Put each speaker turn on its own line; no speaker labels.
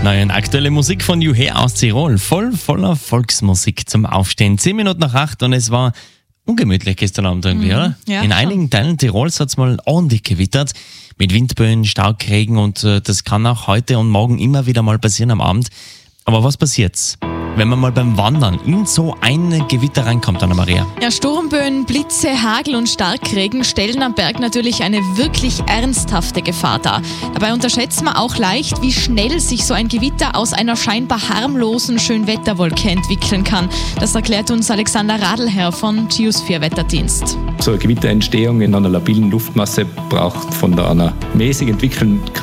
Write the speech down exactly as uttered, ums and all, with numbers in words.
Neue und aktuelle Musik von Juhe aus Tirol. Voll voller Volksmusik zum Aufstehen. Zehn Minuten nach acht und es war ungemütlich gestern Abend irgendwie,
Mhm,
oder?
ja,
In
schon.
einigen Teilen Tirols hat es mal ordentlich gewittert. Mit Windböen, Starkregen und äh, das kann auch heute und morgen immer wieder mal passieren am Abend. Aber was passiert's, wenn man mal beim Wandern in so ein Gewitter reinkommt, Anna-Maria?
Ja, Sturmböen, Blitze, Hagel und Starkregen stellen am Berg natürlich eine wirklich ernsthafte Gefahr dar. Dabei unterschätzt man auch leicht, wie schnell sich so ein Gewitter aus einer scheinbar harmlosen Schönwetterwolke entwickeln kann. Das erklärt uns Alexander Radlherr von Geosphere Wetterdienst.
So eine Gewitterentstehung in einer labilen Luftmasse braucht von einer mäßig entwickelten